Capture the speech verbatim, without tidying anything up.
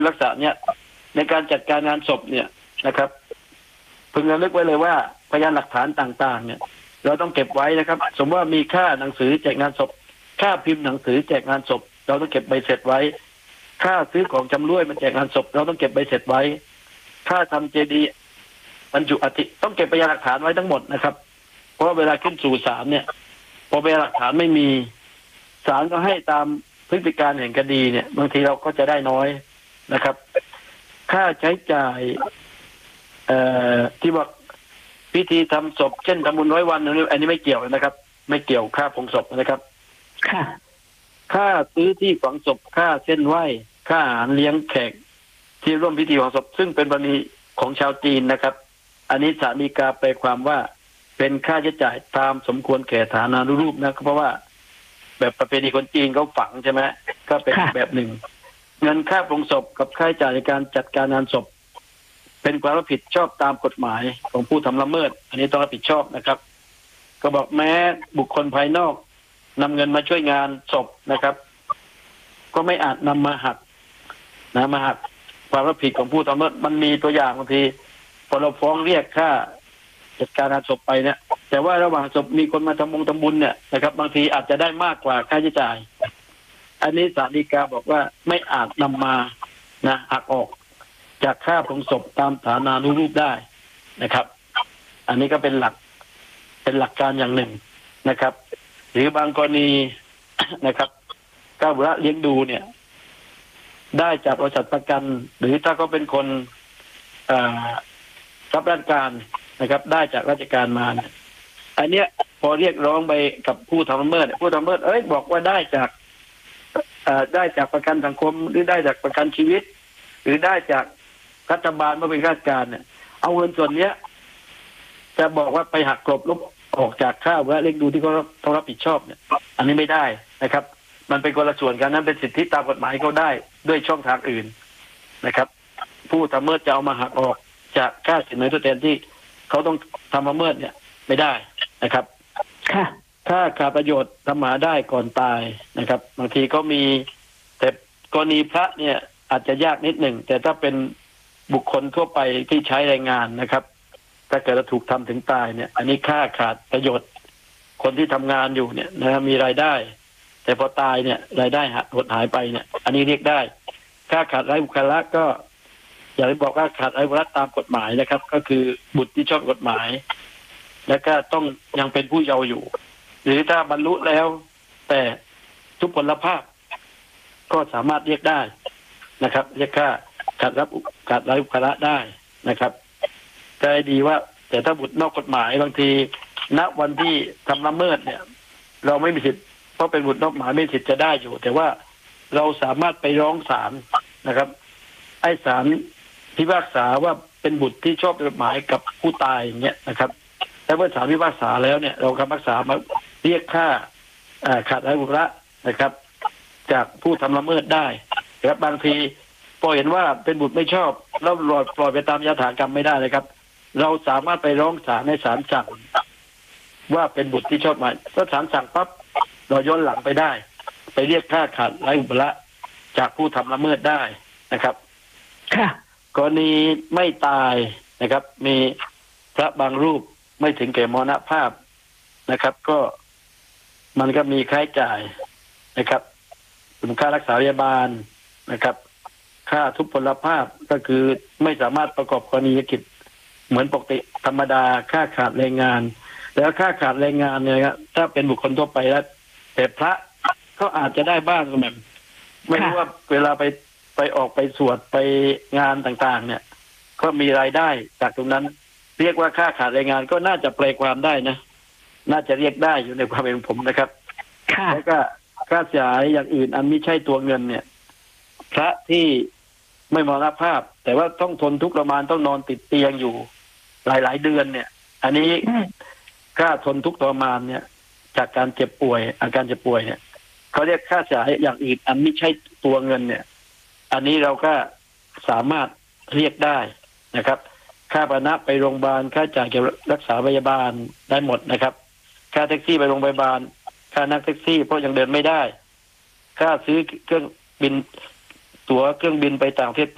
ลักษณะเนี้ยในการจัดการงานศพเนี่ยนะครับพึงระลึกไว้เลยว่าพยานหลักฐานต่างๆเนี่ยเราต้องเก็บไว้นะครับสมมติว่ามีค่าหนังสือแจกงานศพค่าพิมพ์หนังสือแจกงานศพเราต้องเก็บใบเสร็จไว้ค่าซื้อของจำร่วยมาแจกงานศพเราต้องเก็บใบเสร็จไว้ค่าทำเจดีย์บรรจุอัฐิต้องเก็บพยานหลักฐานไว้ทั้งหมดนะครับเพราะว่าเวลาขึ้นสู่ศาลเนี่ยพอพยานหลักฐานไม่มีศาลก็ให้ตามพฤติการแห่งคดีเนี่ยบางทีเราก็จะได้น้อยนะครับค่าใช้จ่ายเอ่อที่ว่าพิธีทำศพเช่นทำบุญร้อยวันอันนี้ไม่เกี่ยวนะครับไม่เกี่ยวค่าผงศพนะครับค่ะค่าซื้อที่ฝังศพค่าเส้นไหว้ค่าอาหารเลี้ยงแขกที่ร่วมพิธีฝังศพซึ่งเป็นประเพณีของชาวจีนนะครับอันนี้ศาลฎีกาแปลความว่าเป็นค่าใช้จ่ายตามสมควรแก่ฐานานุรูปนะเพราะว่าแบบประเพณีคนจีนเขาฝังใช่ไหมก็เป็นแบบหนึ่งเงินค่าปรงศพกับค่าใช้จ่ายในการจัดการงานศพเป็นความรับผิดชอบตามกฎหมายของผู้ทำละเมิดอันนี้ต้องรับผิดชอบนะครับก็บอกแม้บุคคลภายนอกนำเงินมาช่วยงานศพนะครับก็ไม่อาจนำมาหักนะมาหักความรับผิดของผู้ทำละเมิดมันมีตัวอย่างบางทีพอเราฟ้องเรียกค่าจัดการงานศพไปเนี่ยแต่ว่าระหว่างศพมีคนมาทำบุญทำบุญเนี่ยนะครับบางทีอาจจะได้มากกว่าค่าใช้จ่ายอันนี้ศาลฎีกาบอกว่าไม่อาจนำมานะหักออกจากค่าผงศพตามฐานานุรูปได้นะครับอันนี้ก็เป็นหลักเป็นหลักการอย่างหนึ่งนะครับหรือบางกรณีนะครับก้าวละเลี้ยงดูเนี่ยได้จากบริษัทประกันหรือถ้าเขาเป็นคนรับราชการนะครับได้จากราชการมาเนี่ยอันเนี้ยพอเรียกร้องไปกับผู้ทำละเมิดผู้ทำละเมิดเอ้ยบอกว่าได้จากได้จากประกันสังคมหรือได้จากประกันชีวิตหรือได้จากรัฐบาลเมื่อเป็นราชการเนี่ยเอาเงินส่วนเนี้ยจะบอกว่าไปหักกลบลบออกจากค่าและเลี้ยงดูที่เขาต้องรับผิดชอบเนี่ยอันนี้ไม่ได้นะครับมันเป็นคนละส่วนกันนั้นเป็นสิทธิตามกฎหมายเขาได้ด้วยช่องทางอื่นนะครับผู้ทำละเมิดจะเอามาหักออกจากค่าสินไหมทดแทนที่เขาต้องทำละเมิดเนี่ยไม่ได้นะครับค่ะถ้าขาดประโยชน์ทำหาได้ก่อนตายนะครับบางทีก็มีแต่กรณีพระเนี่ยอาจจะยากนิดหนึ่งแต่ถ้าเป็นบุคคลทั่วไปที่ใช้แรงงานนะครับถ้าเกิดถูกทำถึงตายเนี่ยอันนี้ค่าขาดประโยชน์คนที่ทำงานอยู่เนี่ยนะมีรายได้ แต่พอตายเนี่ยรายได้หดหายไปเนี่ยอันนี้เรียกได้ค่าขาดไร้บุคละก็อย่างที่บอกว่าขาดไร้บุคละตามกฎหมายนะครับก็คือบุตรที่ชอบกฎหมายแล้วก็ต้องยังเป็นผู้เยาว์อยู่หรือถ้าบรรลุแล้วแต่ทุพพลภาพก็สามารถเรียกได้นะครับเรียกค่าขาดรับขาดไร้บุคละได้นะครับใจดีว่าแต่ถ้าบุตรนอกกฎหมายบางทีณวันที่ทำละเมิดเนี่ยเราไม่มีสิทธิ์เพราะเป็นบุตรนอกกฎหมายไม่มีสิทธิ์จะได้อยู่แต่ว่าเราสามารถไปร้องศาลนะครับไอ้ศาลพิพากษาว่าเป็นบุตรที่ชอบกฎหมายกับผู้ตายอย่างเงี้ยนะครับแล้วเมื่อศาลพิพากษาแล้วเนี่ยเราคำพิพากษามาเรียกค่าขาดไร้บุคละนะครับจากผู้ทำละเมิดได้ครับบางทีพอเห็นว่าเป็นบุตรไม่ชอบแล้วปล่อยปล่อยไปตามยถากรรมไม่ได้เลยครับเราสามารถไปร้องศาลในศาลสั่งว่าเป็นบุตรที่ชอบหมายถ้าศาลสั่งปั๊บเราย้อนหลังไปได้ไปเรียกค่าขาดไร้บุคละจากผู้ทำละเมิดได้นะครับค่ะกรณีไม่ตายนะครับมีพระบางรูปไม่ถึงแก่มรณภาพนะครับก็มันก็มีค่าใช้จ่ายนะครับค่ารักษาพยาบาลนะครับค่าทุพพลภาพก็คือไม่สามารถประกอบกรณียกิจเหมือนปกติธรรมดาค่าขาดแรงงานแล้วค่าขาดแรงงานเนี่ยครับถ้าเป็นบุคคลทั่วไปแล้วแต่พระก็อาจจะได้บ้างก็แบบไม่รู้ว่าเวลาไปไปออกไปสวดไปงานต่างๆเนี่ยก็มีรายได้จากตรงนั้นเรียกว่าค่าขาดแรงงานก็น่าจะแปลความได้นะน่าจะเรียกได้อยู่ในความเป็นผมนะครับแล้วก็ค่าเสียหายอย่างอื่นอันไม่ใช่ตัวเงินเนี่ยพระที่ไม่มรณภาพแต่ว่าต้องทนทุกข์ทรมานต้องนอนติดเตียงอยู่หลายๆเดือนเนี่ยอันนี้ค่าทนทุกข์ทรมานเนี่ยจากการเจ็บป่วยอาการเจ็บป่วยเนี่ยเขาเรียกค่าเสียหายอย่างอื่นอันไม่ใช่ตัวเงินเนี่ยอันนี้เราก็สามารถเรียกได้นะครับค่าพาหนะไปโรงพยาบาลค่าจ่ายเกี่ยวกับรักษาพยาบาลได้หมดนะครับค่าแท็กซี่ไปโรงพยาบาลค่านั่งแท็กซี่เพราะยังเดินไม่ได้ค่าซื้อเครื่องบินตั๋วเครื่องบินไปต่างประเทศ